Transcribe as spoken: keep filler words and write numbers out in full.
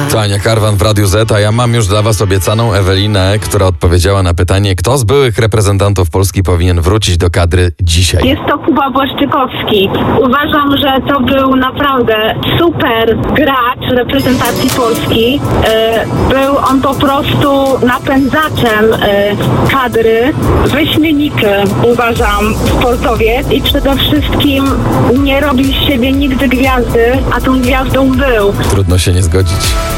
To Ania Karwan w Radiu Z, a ja mam już dla was obiecaną Ewelinę, która odpowiedziała na pytanie, kto z byłych reprezentantów Polski powinien wrócić do kadry dzisiaj. Jest to Kuba Błaszczykowski. Uważam, że to był naprawdę super gracz reprezentacji Polski. Był on po prostu napędzaczem kadry. Wyśmienity, uważam, sportowiec i przede wszystkim nie robił z siebie nigdy gwiazdy, a tą gwiazdą był. Trudno się nie zgodzić.